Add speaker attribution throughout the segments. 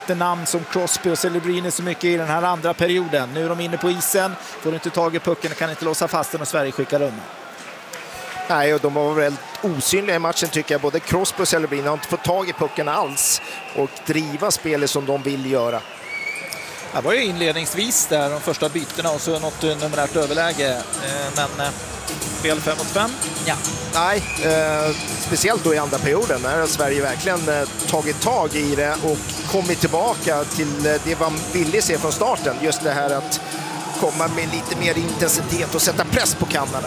Speaker 1: namn som Crosby och Celebrini så mycket i den här andra perioden. Nu är de inne på isen, får inte tag i pucken och kan inte låsa fast den och Sverige skickar undan.
Speaker 2: Nej, och de var väldigt osynliga i matchen tycker jag. Både Crosby och Celebrini har inte fått tag i pucken alls och driva spelet som de vill göra.
Speaker 1: Det var ju inledningsvis där de första bytena och så något numerärt överläge. Men spel 5 mot 5? Ja.
Speaker 2: Nej, speciellt då i andra perioden när Sverige verkligen tagit tag i det och kommit tillbaka till det man ville se från starten. Just det här att komma med lite mer intensitet och sätta press på Kanada.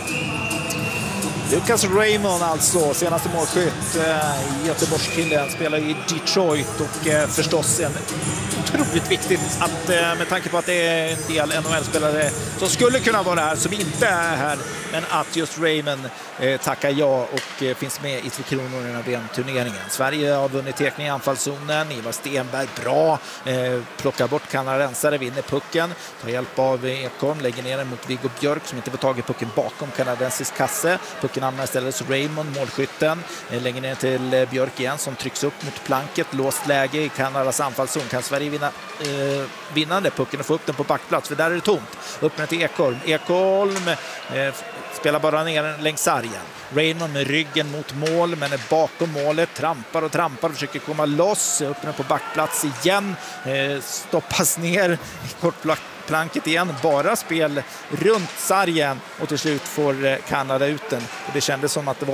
Speaker 1: Lucas Raymond alltså, senaste målskytt i Göteborgskillen, spelar i Detroit och förstås en otroligt viktigt att med tanke på att det är en del NHL-spelare som skulle kunna vara här som inte är här, men att just Raymond tackar ja och finns med i 3 kronor i den här VM-turneringen. Sverige har vunnit tekning i anfallszonen. Ivar Stenberg bra, plockar bort kanadensare, vinner pucken, tar hjälp av Ekholm, lägger ner den mot Viggo Björk som inte får tag i pucken bakom kanadensisk kasse. Pucken hamnar istället så Raymond, målskytten, lägger ner till Björk igen som trycks upp mot planket, låst läge i Kanadas anfallszon. Kan Sverige vinna den pucken och få upp den på backplats, för där är det tomt. Upp med till Ekholm. Ekholm spelar bara ner den längs sargen. Raymond med ryggen mot mål, men är bakom målet, trampar och trampar, försöker komma loss, upp den på backplats igen, stoppas ner i kortplanket igen, bara spel runt sargen och till slut får Kanada ut den. Och det kändes som att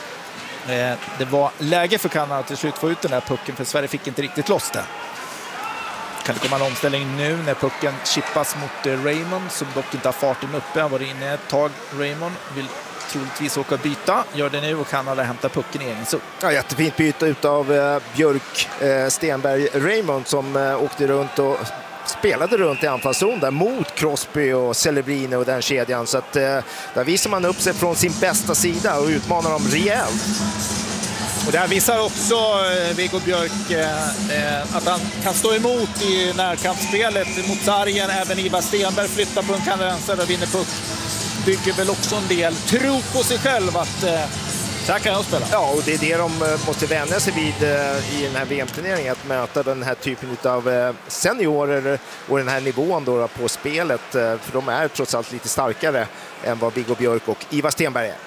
Speaker 1: det var läge för Kanada att till slut få ut den här pucken, för Sverige fick inte riktigt loss den. Kan det komma en omställning nu när pucken chippas mot Raymond som dock inte har farten uppe. Han var inne ett tag. Raymond vill troligtvis åka och byta. Gör det nu och Kanada hämtar pucken i egen zon.
Speaker 2: Ja, jättefint byte utav Björk, Stenberg, Raymond som åkte runt och spelade runt i anfallszon där mot Crosby och Celebrini och den kedjan. Så att där visar man upp sig från sin bästa sida och utmanar dem rejält.
Speaker 1: Och där visar också Viggo Björk att han kan stå emot i närkampsspelet mot sargen. Även Ivar Stenberg flyttar på en kanadensare och vinner puck. Bygger väl också en del tro på sig själv att så här kan jag spela.
Speaker 2: Ja, och det är det de måste vänja sig vid i den här VM-turneringen, att möta den här typen av seniorer och den här nivån då på spelet. För de är trots allt lite starkare än vad Viggo Björk och Ivar Stenberg är.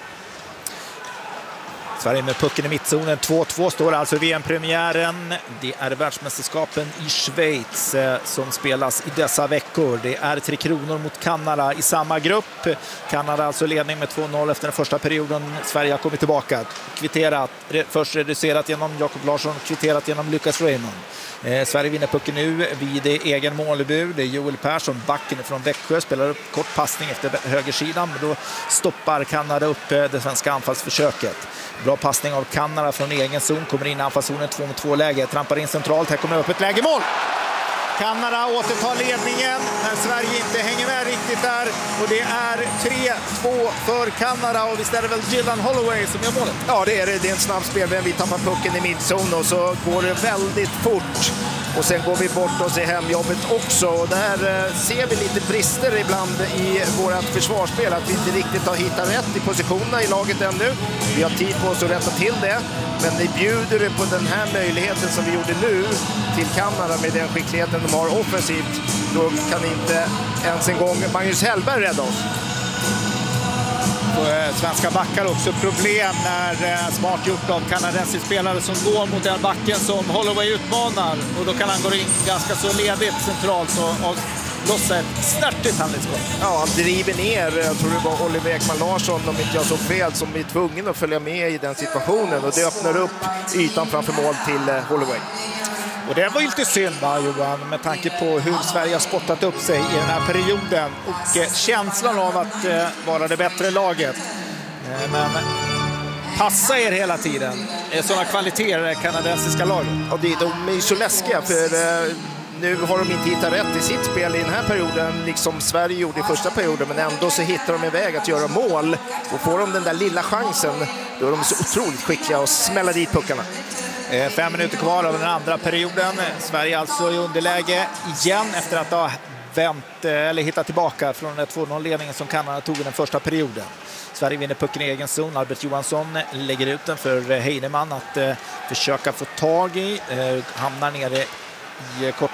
Speaker 1: Sverige med pucken i mittzonen. 2-2 står alltså i VM-premiären. Det är världsmästerskapen i Schweiz som spelas i dessa veckor. Det är 3 kronor mot Kanada i samma grupp. Kanada alltså ledning med 2-0 efter den första perioden. Sverige har kommit tillbaka. Kvitterat. Först reducerat genom Jakob Larsson, kvitterat genom Lucas Raymond. Sverige vinner pucken nu vid egen målbud. Det är Joel Persson, backen från Växjö, spelar upp kort passning efter högersidan, men då stoppar Kanada upp det svenska anfallsförsöket. Bra passning av Kanada från egen zon, kommer in i anfallszonen 2-2 läge, trampar in centralt, här kommer upp ett läge, mål! Kanada återtar ledningen när Sverige inte hänger med riktigt där, och det är 3-2 för Kanada, och visst är det väl Gillan Holloway som gör målet?
Speaker 2: Ja, det är det. Det är en snabb spel, men vi tappar pucken i midzon och så går det väldigt fort. Och sen går vi bort oss i hemjobbet också. Och där ser vi lite brister ibland i vårt försvarsspel. Att vi inte riktigt har hittat rätt i positionerna i laget ännu. Vi har tid på oss att rätta till det. Men ni bjuder på den här möjligheten som vi gjorde nu till Kanada med den skickligheten de har offensivt. Då kan inte ens en gång Magnus Hellberg rädda oss.
Speaker 1: Svenska backar också problem när smart gjort av kanadensisk spelare som går mot den backen som Holloway utmanar, och då kan han gå in ganska så ledigt centralt och lossa ett snärtigt handlingsskott.
Speaker 2: Ja, han driver ner, jag tror det var Oliver Ekman Larsson, om inte jag såg fel, som är tvungen att följa med i den situationen, och det öppnar upp ytan framför mål till Holloway.
Speaker 1: Och det var ju lite synd, va, Johan, med tanke på hur Sverige har spottat upp sig i den här perioden och känslan av att vara det bättre laget. Men passa er hela tiden. Sådana kvaliteter i kanadensiska laget.
Speaker 2: Och de är ju så läskiga, för nu har de inte hittat rätt i sitt spel i den här perioden, liksom Sverige gjorde i första perioden, men ändå så hittar de en väg att göra mål, och får de den där lilla chansen, då är de så otroligt skickliga och smäller dit puckarna.
Speaker 1: 5 minuter kvar av den andra perioden. Sverige alltså i underläge igen efter att ha hittat tillbaka från den 2-0-ledningen som Kanada tog i den första perioden. Sverige vinner pucken i egen zon. Albert Johansson lägger ut den för Heinemann att försöka få tag i. Hamnar nere i kort